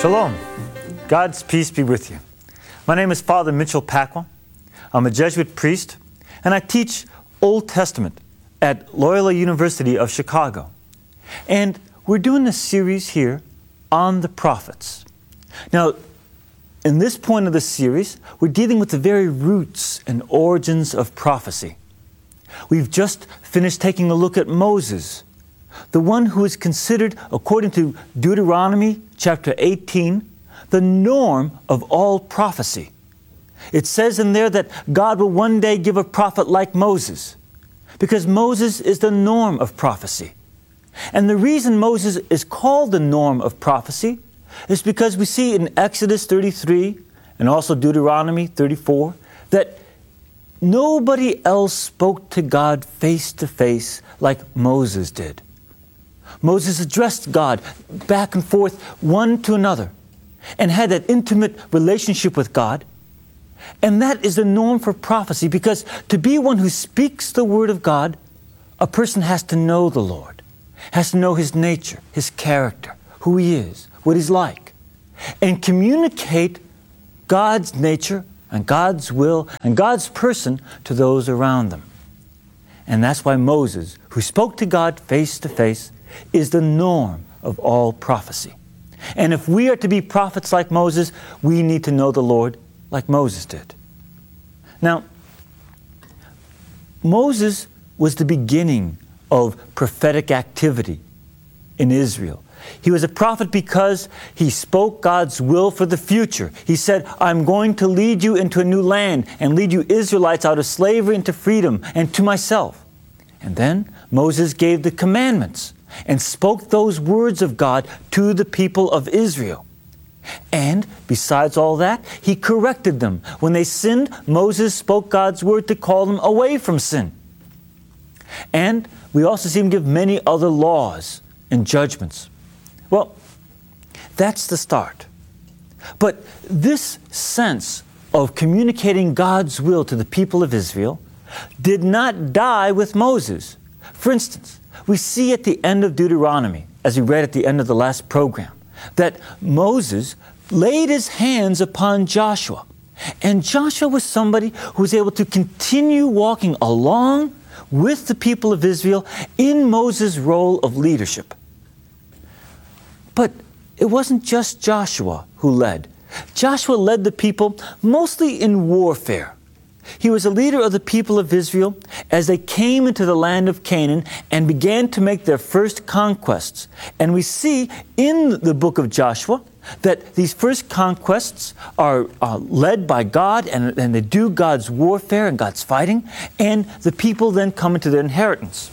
Shalom. God's peace be with you. My name is Father Mitchell Pacwa. I'm a Jesuit priest, and I teach Old Testament at Loyola University of Chicago. And we're doing a series here on the prophets. Now, in this point of the series, we're dealing with the very roots and origins of prophecy. We've just finished taking a look at Moses, the one who is considered, according to Deuteronomy chapter 18, the norm of all prophecy. It says in there that God will one day give a prophet like Moses, because Moses is the norm of prophecy. And the reason Moses is called the norm of prophecy is because we see in Exodus 33 and also Deuteronomy 34 that nobody else spoke to God face to face like Moses did. Moses addressed God back and forth, one to another, and had that intimate relationship with God. And that is the norm for prophecy, because to be one who speaks the Word of God, a person has to know the Lord, has to know His nature, His character, who He is, what He's like, and communicate God's nature and God's will and God's person to those around them. And that's why Moses, who spoke to God face to face, is the norm of all prophecy. And if we are to be prophets like Moses, we need to know the Lord like Moses did. Now, Moses was the beginning of prophetic activity in Israel. He was a prophet because he spoke God's will for the future. He said, I'm going to lead you into a new land and lead you Israelites out of slavery into freedom and to myself. And then Moses gave the commandments and spoke those words of God to the people of Israel. And besides all that, he corrected them. When they sinned, Moses spoke God's word to call them away from sin. And we also see him give many other laws and judgments. Well, that's the start. But this sense of communicating God's will to the people of Israel did not die with Moses. For instance, we see at the end of Deuteronomy, as we read at the end of the last program, that Moses laid his hands upon Joshua. And Joshua was somebody who was able to continue walking along with the people of Israel in Moses' role of leadership. But it wasn't just Joshua who led. Joshua led the people mostly in warfare. He was a leader of the people of Israel as they came into the land of Canaan and began to make their first conquests. And we see in the book of Joshua that these first conquests are led by God, and they do God's warfare and God's fighting, and the people then come into their inheritance.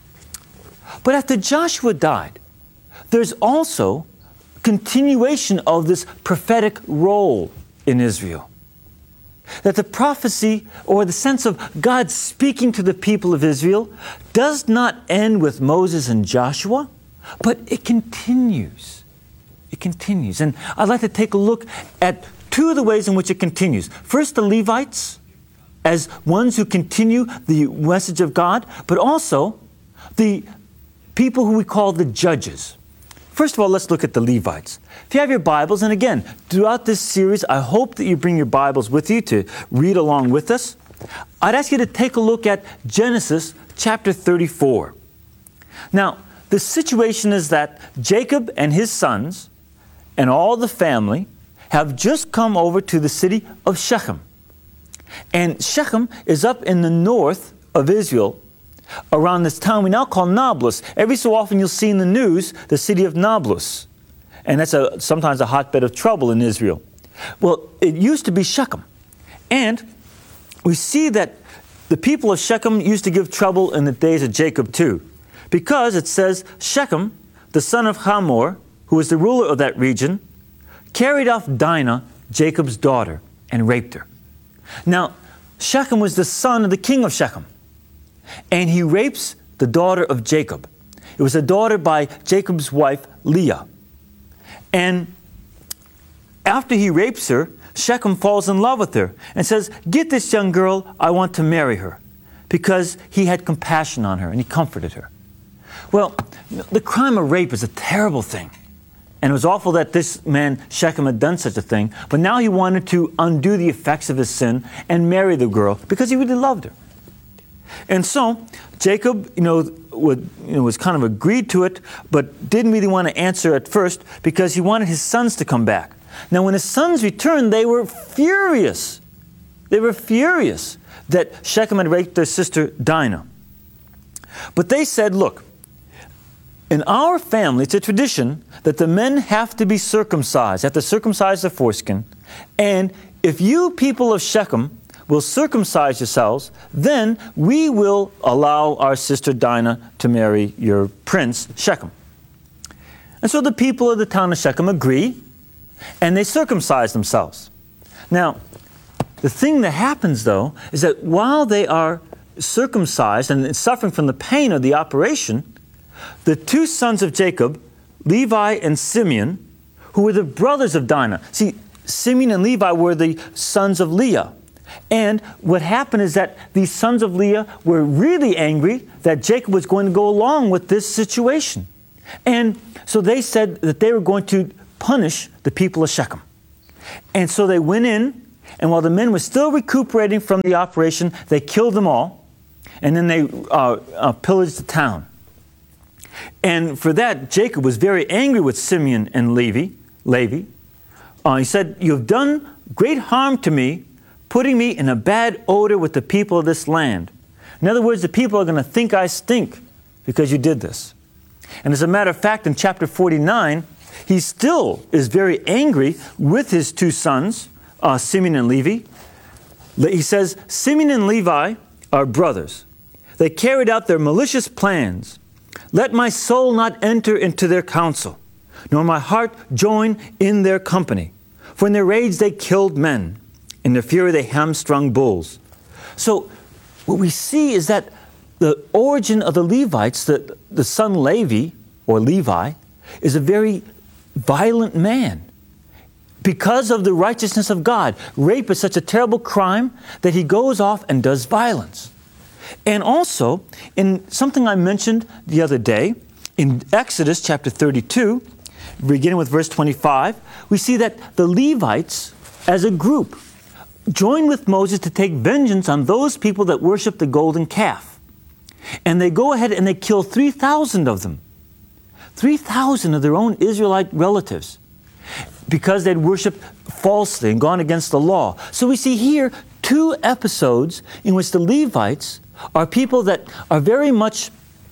But after Joshua died, there's also continuation of this prophetic role in Israel. That the prophecy, or the sense of God speaking to the people of Israel, does not end with Moses and Joshua, but it continues. It continues. And I'd like to take a look at two of the ways in which it continues. First, the Levites, as ones who continue the message of God, but also the people who we call the judges. First of all, let's look at the Levites. If you have your Bibles, and again, throughout this series, I hope that you bring your Bibles with you to read along with us. I'd ask you to take a look at Genesis chapter 34. Now, the situation is that Jacob and his sons and all the family have just come over to the city of Shechem. And Shechem is up in the north of Israel, around this town we now call Nablus. Every so often you'll see in the news the city of Nablus. And that's sometimes a hotbed of trouble in Israel. Well, it used to be Shechem. And we see that the people of Shechem used to give trouble in the days of Jacob too. Because it says Shechem, the son of Hamor, who was the ruler of that region, carried off Dinah, Jacob's daughter, and raped her. Now, Shechem was the son of the king of Shechem. And he rapes the daughter of Jacob. It was a daughter by Jacob's wife, Leah. And after he rapes her, Shechem falls in love with her and says, get this young girl, I want to marry her. Because he had compassion on her and he comforted her. Well, the crime of rape is a terrible thing. And it was awful that this man, Shechem, had done such a thing. But now he wanted to undo the effects of his sin and marry the girl because he really loved her. And so Jacob, was kind of agreed to it, but didn't really want to answer at first because he wanted his sons to come back. Now, when his sons returned, they were furious. They were furious that Shechem had raped their sister Dinah. But they said, look, in our family, it's a tradition that the men have to be circumcised, have to circumcise their foreskin. And if you people of Shechem will circumcise yourselves, then we will allow our sister Dinah to marry your prince, Shechem. And so the people of the town of Shechem agree, and they circumcise themselves. Now, the thing that happens, though, is that while they are circumcised and suffering from the pain of the operation, the two sons of Jacob, Levi and Simeon, who were the brothers of Dinah. See, Simeon and Levi were the sons of Leah. And what happened is that these sons of Leah were really angry that Jacob was going to go along with this situation. And so they said that they were going to punish the people of Shechem. And so they went in, and while the men were still recuperating from the operation, they killed them all, and then they pillaged the town. And for that, Jacob was very angry with Simeon and Levi. He said, "You have done great harm to me, putting me in a bad odor with the people of this land." In other words, the people are going to think I stink because you did this. And as a matter of fact, in chapter 49, he still is very angry with his two sons, Simeon and Levi. He says, "Simeon and Levi are brothers. They carried out their malicious plans. Let my soul not enter into their counsel, nor my heart join in their company. For in their rage they killed men. In their fury they hamstrung bulls." So what we see is that the origin of the Levites, the son Levi, or Levi, is a very violent man. Because of the righteousness of God, rape is such a terrible crime that he goes off and does violence. And also, in something I mentioned the other day, in Exodus chapter 32, beginning with verse 25, we see that the Levites, as a group, join with Moses to take vengeance on those people that worship the golden calf. And they go ahead and they kill 3,000 of them. 3,000 of their own Israelite relatives, because they'd worshiped falsely and gone against the law. So we see here two episodes in which the Levites are people that are very much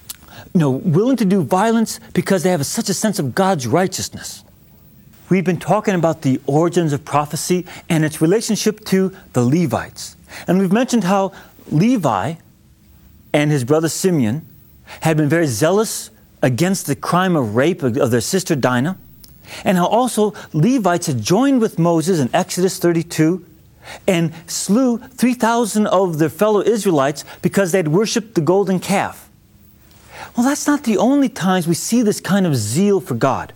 willing to do violence because they have such a sense of God's righteousness. We've been talking about the origins of prophecy and its relationship to the Levites. And we've mentioned how Levi and his brother Simeon had been very zealous against the crime of rape of their sister Dinah, and how also Levites had joined with Moses in Exodus 32 and slew 3,000 of their fellow Israelites because they'd worshipped the golden calf. Well, that's not the only times we see this kind of zeal for God.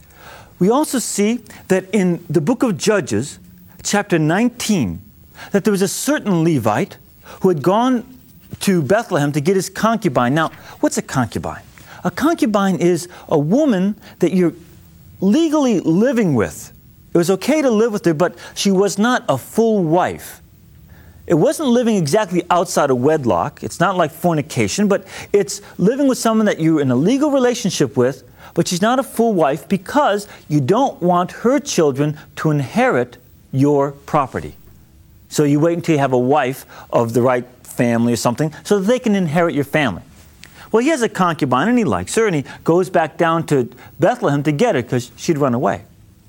We also see that in the book of Judges, chapter 19, that there was a certain Levite who had gone to Bethlehem to get his concubine. Now, what's a concubine? A concubine is a woman that you're legally living with. It was okay to live with her, but she was not a full wife. It wasn't living exactly outside of wedlock. It's not like fornication, but it's living with someone that you're in a legal relationship with, but she's not a full wife because you don't want her children to inherit your property. So you wait until you have a wife of the right family or something so that they can inherit your family. Well, he has a concubine and he likes her, and he goes back down to Bethlehem to get her because she'd run away.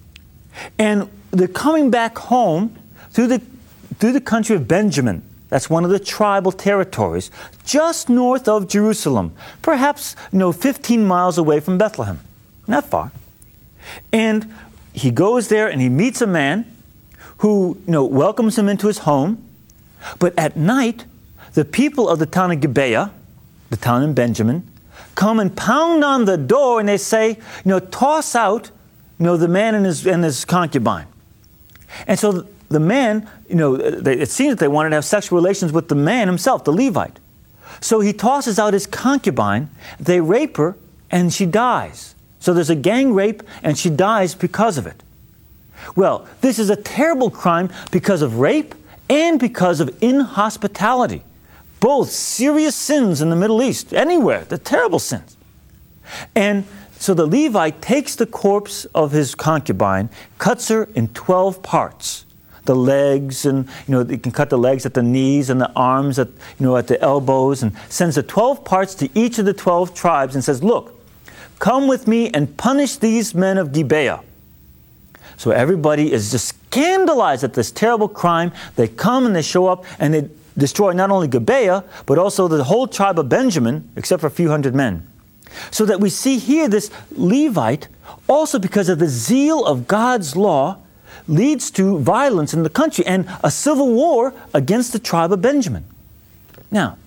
And they're coming back home through the country of Benjamin. That's one of the tribal territories, just north of Jerusalem, perhaps 15 miles away from Bethlehem. Not far. And he goes there and he meets a man who welcomes him into his home. But at night, the people of the town of Gibeah, the town in Benjamin, come and pound on the door and they say, toss out the man and his concubine. And so the man, it seems that they wanted to have sexual relations with the man himself, the Levite. So he tosses out his concubine, they rape her, and she dies. So there's a gang rape, and she dies because of it. Well, this is a terrible crime because of rape and because of inhospitality. Both serious sins in the Middle East, anywhere. They're terrible sins. And so the Levite takes the corpse of his concubine, cuts her in 12 parts. The legs, and you can cut the legs at the knees and the arms at the elbows, and sends the 12 parts to each of the 12 tribes and says, look, come with me and punish these men of Gibeah. So everybody is just scandalized at this terrible crime. They come and they show up and they destroy not only Gibeah, but also the whole tribe of Benjamin, except for a few hundred men. So that we see here this Levite, also because of the zeal of God's law, leads to violence in the country and a civil war against the tribe of Benjamin. Now,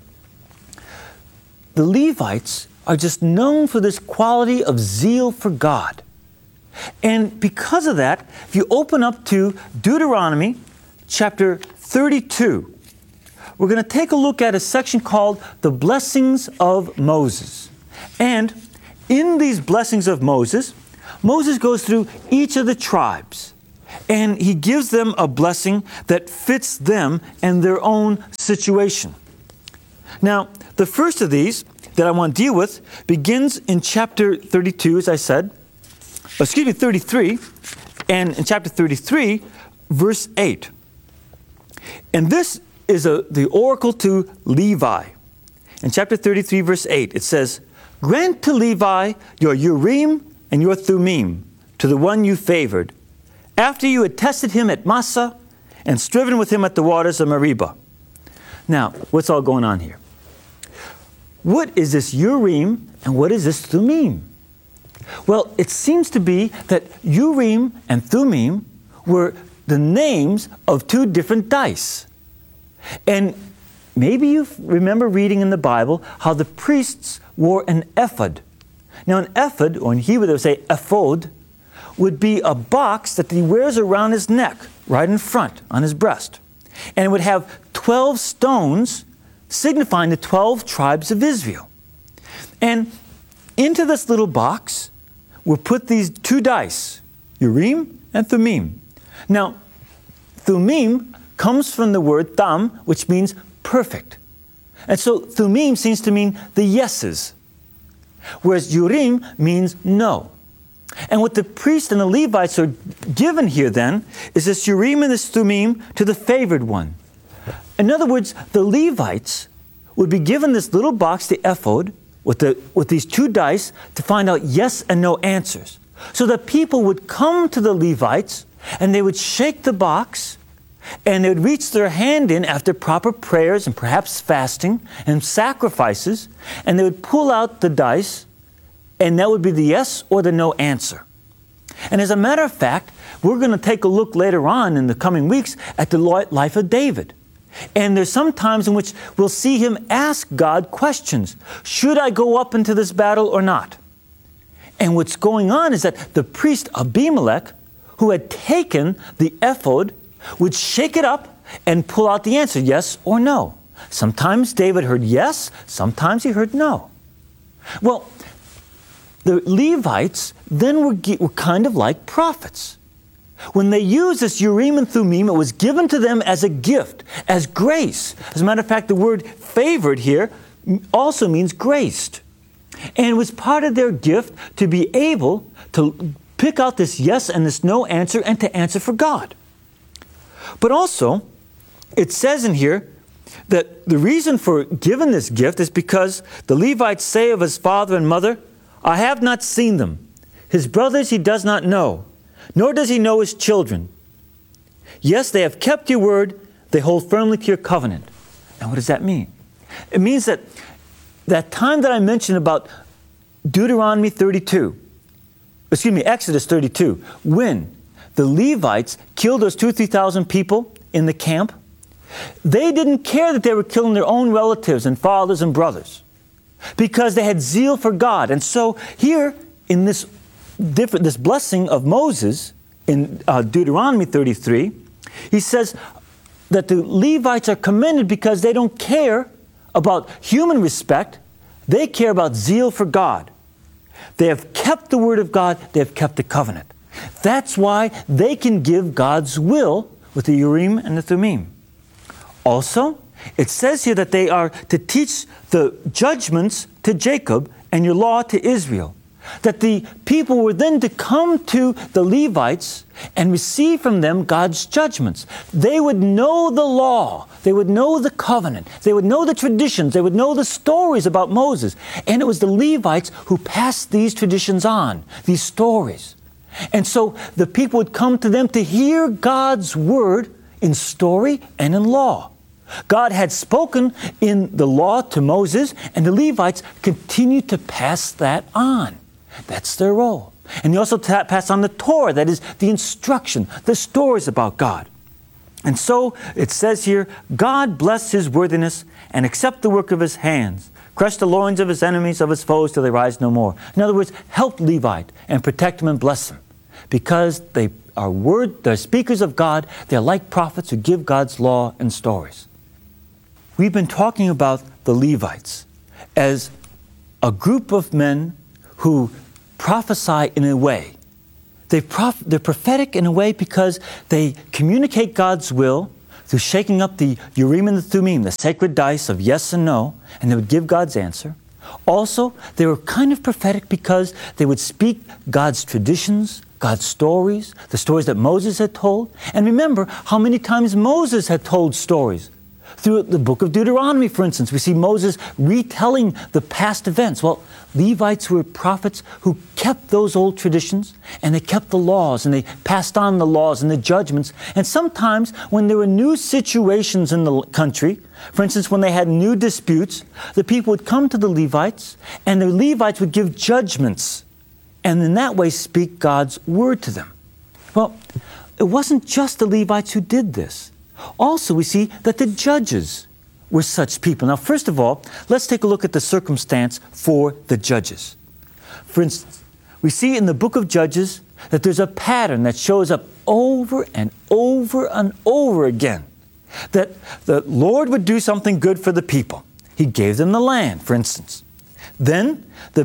the Levites are just known for this quality of zeal for God. And because of that, if you open up to Deuteronomy chapter 32, we're going to take a look at a section called the Blessings of Moses. And in these blessings of Moses, Moses goes through each of the tribes, and he gives them a blessing that fits them and their own situation. Now, the first of these that I want to deal with begins in chapter 32, as I said. 33, and in chapter 33, verse 8. And this is the oracle to Levi. In chapter 33, verse 8, it says, grant to Levi your Urim and your Thummim to the one you favored, after you had tested him at Massah and striven with him at the waters of Meribah. Now, what's all going on here? What is this Urim and what is this Thummim? Well, it seems to be that Urim and Thummim were the names of two different dice. And maybe you remember reading in the Bible how the priests wore an ephod. Now an ephod, or in Hebrew they would say ephod, would be a box that he wears around his neck, right in front, on his breast. And it would have 12 stones signifying the 12 tribes of Israel. And into this little box were put these two dice, Urim and Thummim. Now, Thummim comes from the word tam, which means perfect. And so Thummim seems to mean the yeses, whereas Urim means no. And what the priests and the Levites are given here then is this Urim and this Thummim to the favored one. In other words, the Levites would be given this little box, the ephod, with these two dice to find out yes and no answers. So that people would come to the Levites and they would shake the box and they would reach their hand in after proper prayers and perhaps fasting and sacrifices, and they would pull out the dice, and that would be the yes or the no answer. And as a matter of fact, we're going to take a look later on in the coming weeks at the life of David. And there's some times in which we'll see him ask God questions. Should I go up into this battle or not? And what's going on is that the priest Abimelech, who had taken the ephod, would shake it up and pull out the answer, yes or no. Sometimes David heard yes, sometimes he heard no. Well, the Levites then were kind of like prophets. When they used this Urim and Thummim, it was given to them as a gift, as grace. As a matter of fact, the word favored here also means graced. And it was part of their gift to be able to pick out this yes and this no answer and to answer for God. But also, it says in here that the reason for giving this gift is because the Levites say of his father and mother, I have not seen them. His brothers he does not know, nor does he know his children. Yes, they have kept your word, they hold firmly to your covenant. And what does that mean? It means that time that I mentioned about Exodus 32, when the Levites killed those 2,000-3,000 people in the camp, they didn't care that they were killing their own relatives and fathers and brothers because they had zeal for God. And so here in this blessing of Moses in Deuteronomy 33, he says that the Levites are commended because they don't care about human respect. They care about zeal for God. They have kept the word of God. They have kept the covenant. That's why they can give God's will with the Urim and the Thummim. Also, it says here that they are to teach the judgments to Jacob and your law to Israel. That the people were then to come to the Levites and receive from them God's judgments. They would know the law. They would know the covenant. They would know the traditions. They would know the stories about Moses. And it was the Levites who passed these traditions on, these stories. And so the people would come to them to hear God's word in story and in law. God had spoken in the law to Moses, and the Levites continued to pass that on. That's their role. And they also pass on the Torah, that is the instruction, the stories about God. And so it says here, God bless his worthiness and accept the work of his hands. Crush the loins of his enemies, of his foes, till they rise no more. In other words, help Levite and protect him and bless him. Because they are they're speakers of God. They're like prophets who give God's law and stories. We've been talking about the Levites as a group of men who prophesy in a way. They're prophetic in a way because they communicate God's will through shaking up the Urim and the Thummim, the sacred dice of yes and no, and they would give God's answer. Also, they were kind of prophetic because they would speak God's traditions, God's stories, the stories that Moses had told. And remember how many times Moses had told stories. Through the book of Deuteronomy, for instance, we see Moses retelling the past events. Well, Levites were prophets who kept those old traditions, and they kept the laws, and they passed on the laws and the judgments. And sometimes when there were new situations in the country, for instance, when they had new disputes, the people would come to the Levites, and the Levites would give judgments, and in that way speak God's word to them. Well, it wasn't just the Levites who did this. Also, we see that the judges were such people. Now, first of all, let's take a look at the circumstance for the judges. For instance, we see in the book of Judges that there's a pattern that shows up over and over and over again. That the Lord would do something good for the people. He gave them the land, for instance. Then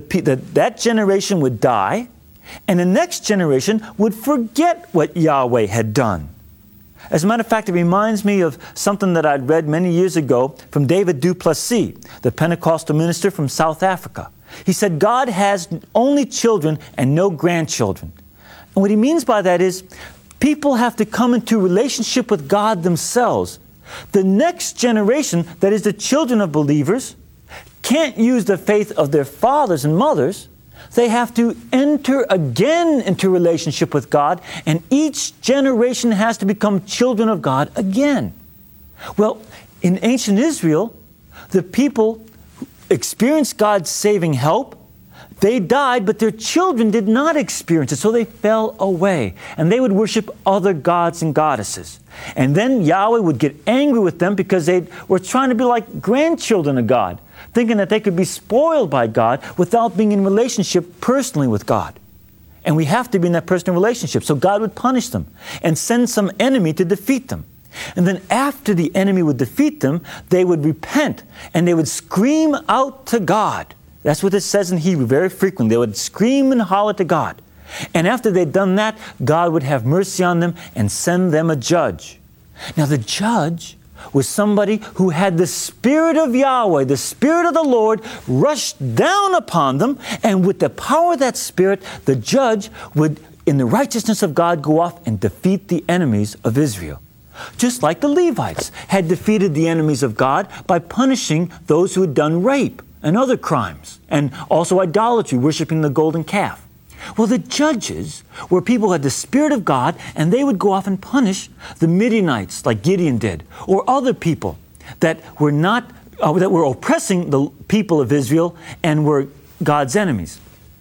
that generation would die, and the next generation would forget what Yahweh had done. As a matter of fact, it reminds me of something that I'd read many years ago from David du Plessis, the Pentecostal minister from South Africa. He said, God has only children and no grandchildren. And what he means by that is, people have to come into relationship with God themselves. The next generation, that is the children of believers, can't use the faith of their fathers and mothers. They have to enter again into relationship with God, and each generation has to become children of God again. Well, in ancient Israel, the people experienced God's saving help. They died, but their children did not experience it, so they fell away. And they would worship other gods and goddesses. And then Yahweh would get angry with them because they were trying to be like grandchildren of God, thinking that they could be spoiled by God without being in relationship personally with God. And we have to be in that personal relationship. So God would punish them and send some enemy to defeat them. And then after the enemy would defeat them, they would repent and they would scream out to God. That's what it says in Hebrew very frequently. They would scream and holler to God. And after they'd done that, God would have mercy on them and send them a judge. Now the judge was somebody who had the Spirit of Yahweh, the Spirit of the Lord, rushed down upon them, and with the power of that Spirit, the judge would, in the righteousness of God, go off and defeat the enemies of Israel. Just like the Levites had defeated the enemies of God by punishing those who had done rape and other crimes, and also idolatry, worshiping the golden calf. Well, the judges were people who had the Spirit of God, and they would go off and punish the Midianites, like Gideon did, or other people that were that were oppressing the people of Israel and were God's enemies.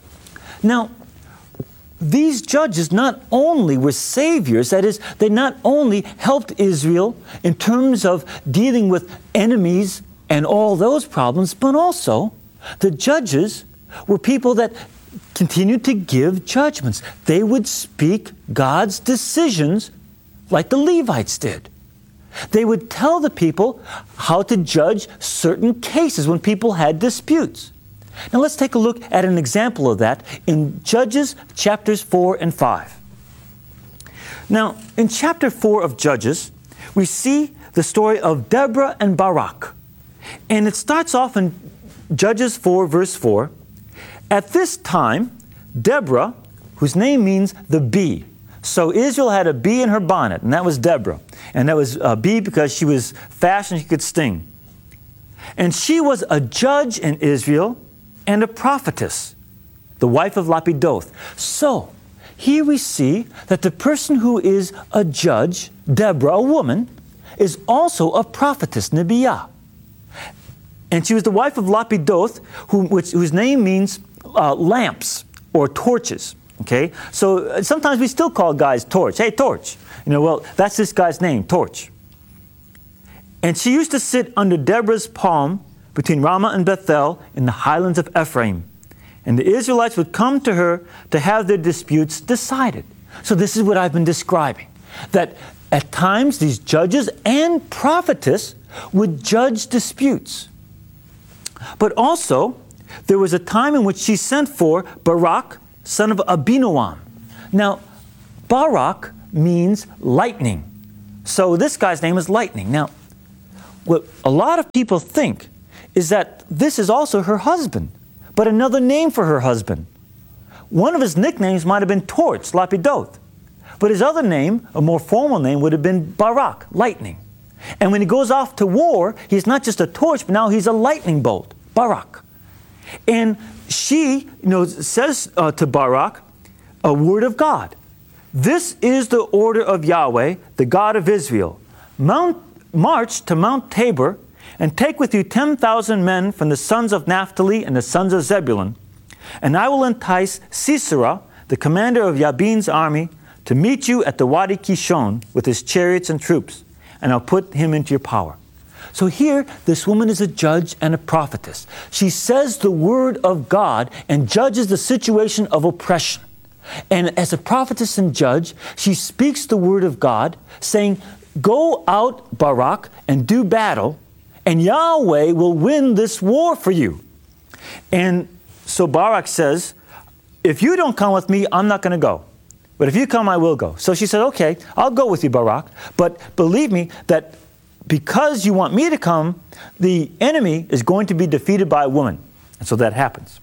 Now, these judges not only were saviors, that is, they not only helped Israel in terms of dealing with enemies and all those problems, but also the judges were people that continued to give judgments. They would speak God's decisions like the Levites did. They would tell the people how to judge certain cases when people had disputes. Now let's take a look at an example of that in Judges chapters 4 and 5. Now, in chapter 4 of Judges, we see the story of Deborah and Barak. And it starts off in Judges 4, verse 4. At this time, Deborah, whose name means the bee. So Israel had a bee in her bonnet, and that was Deborah. And that was a bee because she was fast and she could sting. And she was a judge in Israel and a prophetess, the wife of Lapidoth. So here we see that the person who is a judge, Deborah, a woman, is also a prophetess, Nebiah. And she was the wife of Lapidoth, whose name means lamps or torches. Okay, so sometimes we still call guys Torch. Hey, Torch. Well, that's this guy's name, Torch. And she used to sit under Deborah's palm between Ramah and Bethel in the highlands of Ephraim. And the Israelites would come to her to have their disputes decided. So this is what I've been describing. That at times these judges and prophetess would judge disputes. But also, there was a time in which she sent for Barak, son of Abinoam. Now, Barak means lightning. So this guy's name is Lightning. Now, what a lot of people think is that this is also her husband, but another name for her husband. One of his nicknames might have been Torch, Lapidoth. But his other name, a more formal name, would have been Barak, lightning. And when he goes off to war, he's not just a torch, but now he's a lightning bolt, Barak. And she, says to Barak a word of God. This is the order of Yahweh, the God of Israel. March to Mount Tabor and take with you 10,000 men from the sons of Naphtali and the sons of Zebulun. And I will entice Sisera, the commander of Yabin's army, to meet you at the Wadi Kishon with his chariots and troops. And I'll put him into your power. So here, this woman is a judge and a prophetess. She says the word of God and judges the situation of oppression. And as a prophetess and judge, she speaks the word of God, saying, go out, Barak, and do battle, and Yahweh will win this war for you. And so Barak says, if you don't come with me, I'm not going to go. But if you come, I will go. So she said, okay, I'll go with you, Barak. But believe me that because you want me to come, the enemy is going to be defeated by a woman. And so that happens.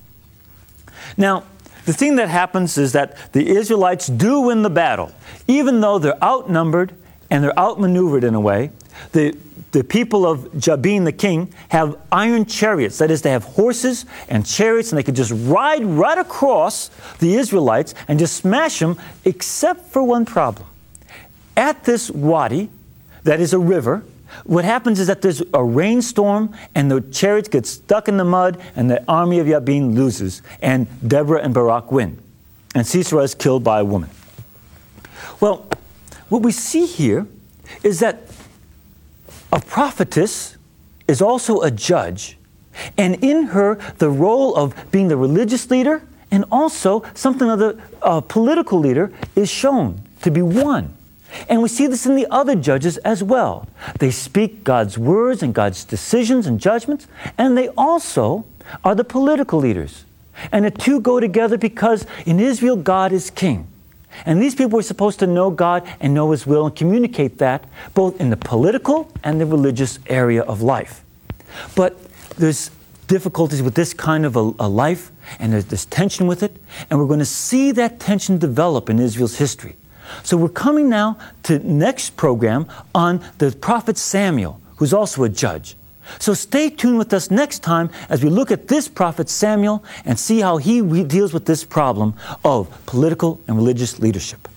Now, the thing that happens is that the Israelites do win the battle. Even though they're outnumbered and they're outmaneuvered in a way, the people of Jabin, the king, have iron chariots. That is, they have horses and chariots, and they could just ride right across the Israelites and just smash them, except for one problem. At this wadi, that is a river, what happens is that there's a rainstorm and the chariots get stuck in the mud and the army of Yabin loses, and Deborah and Barak win. And Sisera is killed by a woman. Well, what we see here is that a prophetess is also a judge, and in her the role of being the religious leader and also something of the political leader is shown to be one. And we see this in the other judges as well. They speak God's words and God's decisions and judgments, and they also are the political leaders. And the two go together because in Israel, God is king. And these people were supposed to know God and know His will and communicate that both in the political and the religious area of life. But there's difficulties with this kind of a life, and there's this tension with it, and we're going to see that tension develop in Israel's history. So we're coming now to next program on the prophet Samuel, who's also a judge. So stay tuned with us next time as we look at this prophet Samuel and see how he deals with this problem of political and religious leadership.